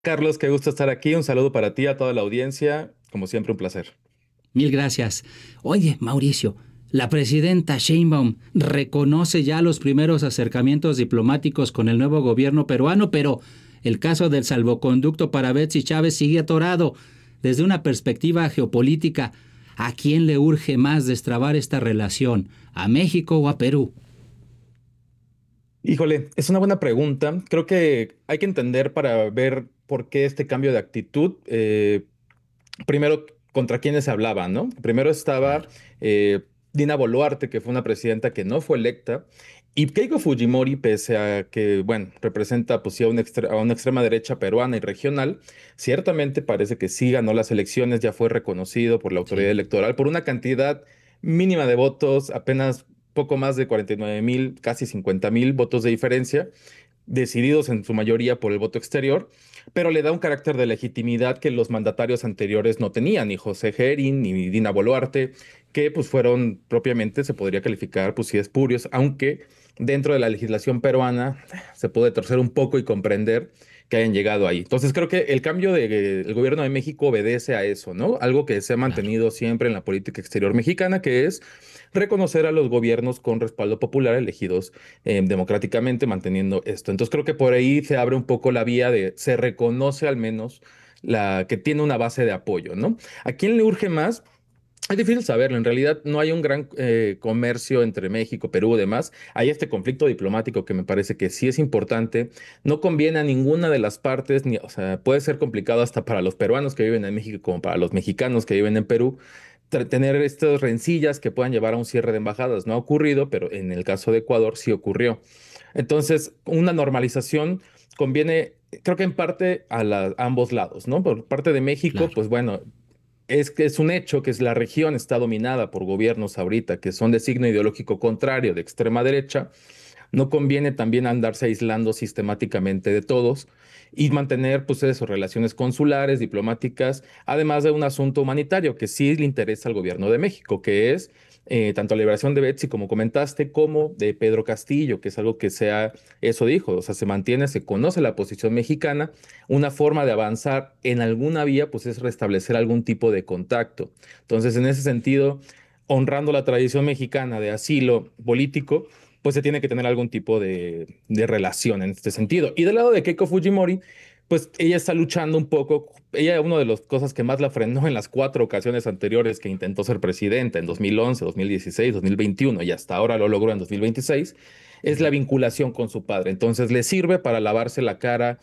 Carlos, qué gusto estar aquí. Un saludo para ti, a toda la audiencia. Como siempre, un placer. Mil gracias. Oye, Mauricio, la presidenta Sheinbaum reconoce ya los primeros acercamientos diplomáticos con el nuevo gobierno peruano, pero el caso del salvoconducto para Betsy Chávez sigue atorado. Desde una perspectiva geopolítica, ¿a quién le urge más destrabar esta relación? ¿A México o a Perú? Híjole, es una buena pregunta. Creo que hay que entender para ver por qué este cambio de actitud. Primero, contra quiénes se hablaba, ¿no? Primero estaba Claro. eh, Dina Boluarte, que fue una presidenta que no fue electa, y Keiko Fujimori, pese a que, bueno, representa pues sí a a una extrema derecha peruana y regional, ciertamente parece que sí ganó las elecciones, ya fue reconocido por la autoridad Sí. electoral por una cantidad mínima de votos, apenas poco más de 49,000, casi 50,000 votos de diferencia, decididos en su mayoría por el voto exterior, pero le da un carácter de legitimidad que los mandatarios anteriores no tenían, ni José Gerin ni Dina Boluarte, que pues fueron propiamente, se podría calificar pues sí espurios, aunque dentro de la legislación peruana se puede torcer un poco y comprender que hayan llegado ahí. Entonces creo que el cambio del gobierno de México obedece a eso, ¿no? Algo que se ha Claro. mantenido siempre en la política exterior mexicana, que es reconocer a los gobiernos con respaldo popular elegidos democráticamente, manteniendo esto. Entonces creo que por ahí se abre un poco la vía de, se reconoce al menos la que tiene una base de apoyo, ¿no? ¿A quién le urge más? Es difícil saberlo. En realidad no hay un gran comercio entre México, Perú y demás. Hay este conflicto diplomático que me parece que sí es importante. No conviene a ninguna de las partes, ni, o sea, puede ser complicado hasta para los peruanos que viven en México como para los mexicanos que viven en Perú tener estas rencillas que puedan llevar a un cierre de embajadas. No ha ocurrido, pero en el caso de Ecuador sí ocurrió. Entonces, una normalización conviene, creo que en parte a ambos lados, ¿no? Por parte de México, Claro. pues bueno, es que es un hecho que es la región está dominada por gobiernos ahorita que son de signo ideológico contrario, de extrema derecha. No conviene también andarse aislando sistemáticamente de todos y mantener, pues eso, relaciones consulares, diplomáticas, además de un asunto humanitario que sí le interesa al gobierno de México, que es tanto la liberación de Betsy, como comentaste, como de Pedro Castillo, que es algo que sea, eso dijo, o sea, se mantiene, se conoce la posición mexicana, una forma de avanzar en alguna vía, pues es restablecer algún tipo de contacto. Entonces, en ese sentido, honrando la tradición mexicana de asilo político, pues se tiene que tener algún tipo de relación en este sentido. Y del lado de Keiko Fujimori, pues ella está luchando un poco. Ella, una de las cosas que más la frenó en las cuatro ocasiones anteriores que intentó ser presidenta, en 2011, 2016, 2021 y hasta ahora lo logró en 2026, es la vinculación con su padre. Entonces le sirve para lavarse la cara,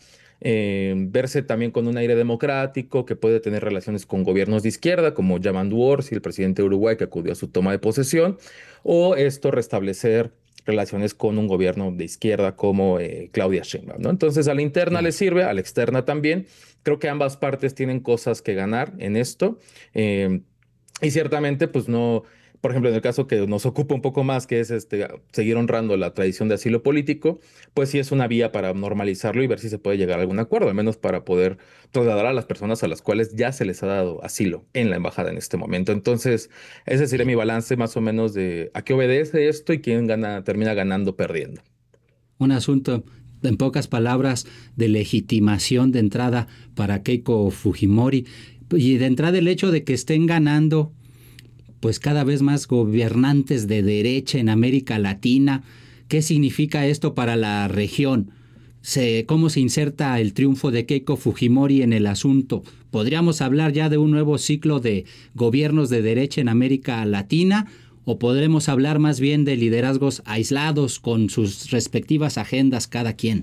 verse también con un aire democrático, que puede tener relaciones con gobiernos de izquierda, como Yamandu Orsi, el presidente de Uruguay, que acudió a su toma de posesión, o esto restablecer relaciones con un gobierno de izquierda como Claudia Sheinbaum, ¿no? Entonces a la interna le Claro. sirve, a la externa también. Creo que ambas partes tienen cosas que ganar en esto. eh, y ciertamente, pues no, por ejemplo, en el caso que nos ocupa un poco más, que es seguir honrando la tradición de asilo político, pues sí es una vía para normalizarlo y ver si se puede llegar a algún acuerdo, al menos para poder trasladar a las personas a las cuales ya se les ha dado asilo en la embajada en este momento. Entonces, ese sería mi Sí. balance más o menos de a qué obedece esto y quién gana, termina ganando, perdiendo. Un asunto, en pocas palabras, de legitimación de entrada para Keiko Fujimori y de entrada el hecho de que estén ganando pues cada vez más gobernantes de derecha en América Latina. ¿Qué significa esto para la región? ¿Cómo se inserta el triunfo de Keiko Fujimori en el asunto? ¿Podríamos hablar ya de un nuevo ciclo de gobiernos de derecha en América Latina? ¿O podremos hablar más bien de liderazgos aislados con sus respectivas agendas cada quien?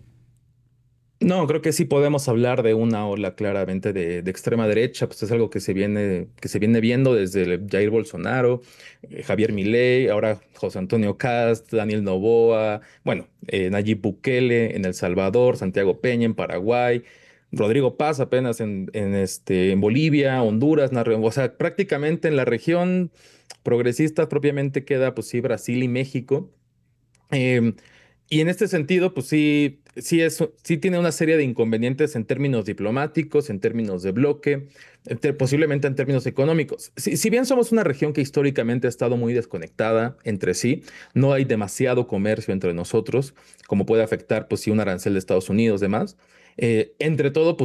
No, creo que sí podemos hablar de una ola claramente de extrema derecha, pues es algo que se viene viendo desde Jair Bolsonaro, Javier Milei, ahora José Antonio Cast, Daniel Noboa, bueno, Nayib Bukele en El Salvador, Santiago Peña en Paraguay, Rodrigo Paz apenas en Bolivia, Honduras, o sea, prácticamente en la región progresista propiamente queda pues sí Brasil y México. Em, y en este sentido, pues sí, sí tiene una serie de inconvenientes en términos diplomáticos, en términos de bloque, posiblemente en términos económicos. Si bien somos una región que históricamente ha estado muy desconectada entre sí, no hay demasiado comercio entre nosotros, como puede afectar, pues sí, un arancel de Estados Unidos, demás. Entre todo, pues